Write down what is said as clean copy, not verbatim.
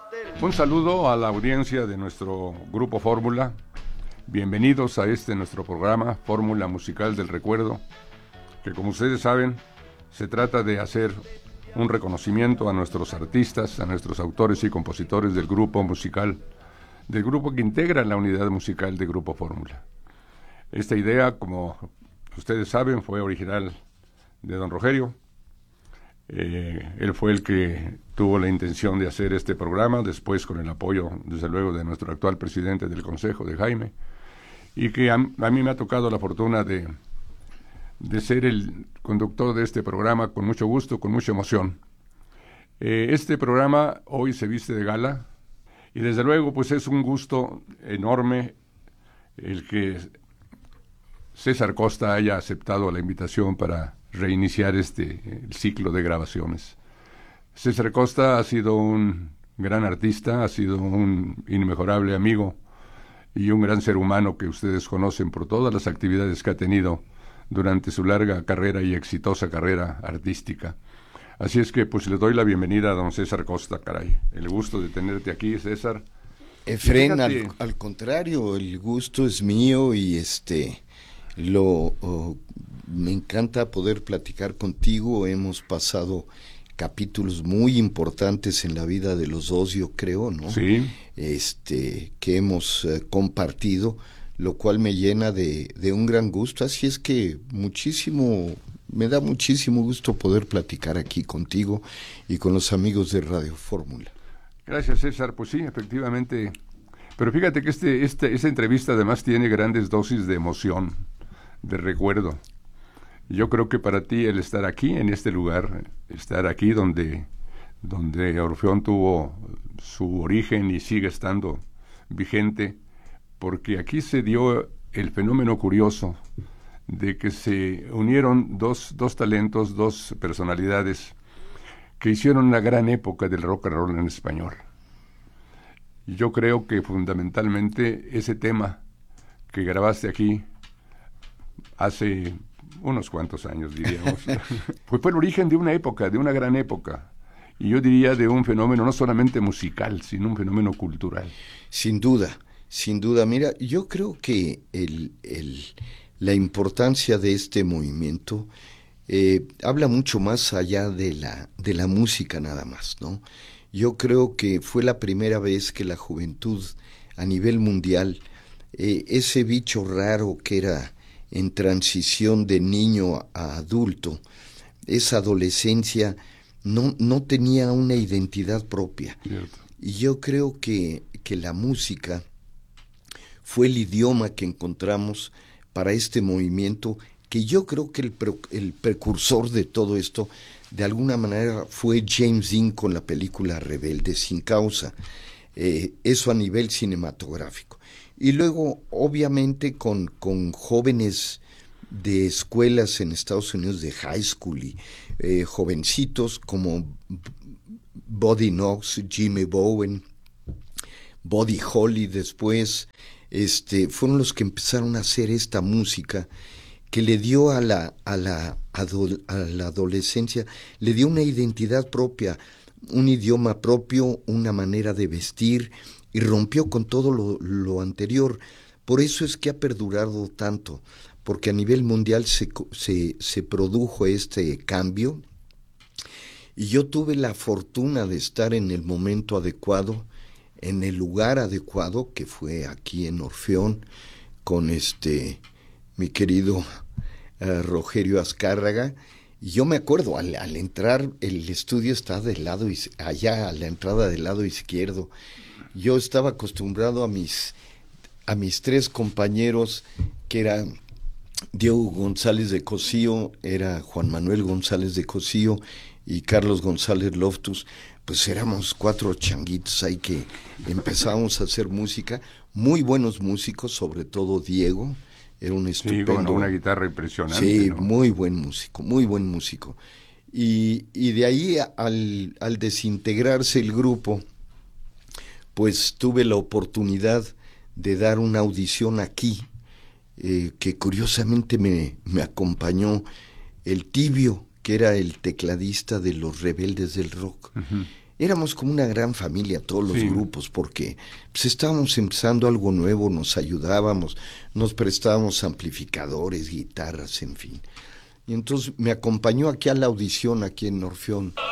Un saludo a la audiencia de nuestro Grupo Fórmula. Bienvenidos a nuestro programa Fórmula Musical del Recuerdo, que como ustedes saben, se trata de hacer un reconocimiento a nuestros artistas, a nuestros autores y compositores del grupo musical, del grupo que integra la unidad musical de Grupo Fórmula. Esta idea, como ustedes saben, fue original de don Rogelio. Él fue el que tuvo la intención de hacer este programa, después con el apoyo, desde luego, de nuestro actual presidente del Consejo, de Jaime, y que a mí me ha tocado la fortuna de ser el conductor de este programa con mucho gusto, con mucha emoción. Este programa hoy se viste de gala, y desde luego pues es un gusto enorme el que César Costa haya aceptado la invitación para reiniciar el ciclo de grabaciones. César Costa ha sido un gran artista, ha sido un inmejorable amigo y un gran ser humano que ustedes conocen por todas las actividades que ha tenido durante su larga carrera y exitosa carrera artística. Así es que pues le doy la bienvenida a don César Costa, caray. El gusto de tenerte aquí, César. Efrén, al contrario, el gusto es mío y me encanta poder platicar contigo. Hemos pasado capítulos muy importantes en la vida de los dos, yo creo, ¿no? Sí. Que hemos compartido, lo cual me llena de un gran gusto. Así es que me da muchísimo gusto poder platicar aquí contigo y con los amigos de Radio Fórmula. Gracias, César. Pues sí, efectivamente. Pero fíjate que esta entrevista además tiene grandes dosis de emoción, de recuerdo. Yo creo que para ti el estar aquí, en este lugar, estar aquí donde Orfeón tuvo su origen y sigue estando vigente, porque aquí se dio el fenómeno curioso de que se unieron dos talentos, dos personalidades que hicieron una gran época del rock and roll en español. Yo creo que fundamentalmente ese tema que grabaste aquí hace unos cuantos años, diríamos, pues fue el origen de una época, de una gran época, y yo diría de un fenómeno no solamente musical, sino un fenómeno cultural. Sin duda. Mira, yo creo que la importancia de este movimiento habla mucho más allá de la música nada más, ¿no? Yo creo que fue la primera vez que la juventud a nivel mundial, ese bicho raro que era en transición de niño a adulto, esa adolescencia no tenía una identidad propia. Cierto. Y yo creo que la música fue el idioma que encontramos para este movimiento, que yo creo que el precursor de todo esto, de alguna manera, fue James Dean con la película Rebelde sin causa. Eso a nivel cinematográfico. Y luego, obviamente, con jóvenes de escuelas en Estados Unidos, de high school, y jovencitos como Buddy Knox, Jimmy Bowen, Buddy Holly después, fueron los que empezaron a hacer esta música que le dio a la adolescencia, le dio una identidad propia, un idioma propio, una manera de vestir, y rompió con todo lo anterior. Por eso es que ha perdurado tanto, porque a nivel mundial se produjo este cambio, y yo tuve la fortuna de estar en el momento adecuado, en el lugar adecuado, que fue aquí en Orfeón, con mi querido Rogelio Azcárraga. Y yo me acuerdo, al entrar, el estudio está allá a la entrada del lado izquierdo. Yo estaba acostumbrado a mis tres compañeros, que eran Diego González de Cosío, era Juan Manuel González de Cosío y Carlos González Loftus. Pues éramos 4 changuitos ahí que empezábamos a hacer música, muy buenos músicos, sobre todo Diego, era un estupendo. Sí, con una guitarra impresionante. Sí, ¿no? muy buen músico. Y de ahí al desintegrarse el grupo, pues tuve la oportunidad de dar una audición aquí, que curiosamente me acompañó el Tibio, que era el tecladista de Los Rebeldes del Rock. Uh-huh. éramos como una gran familia, todos los Sí. grupos, porque pues, estábamos empezando algo nuevo, nos ayudábamos, nos prestábamos amplificadores, guitarras, en fin. Y entonces me acompañó aquí a la audición, aquí en Orfeón,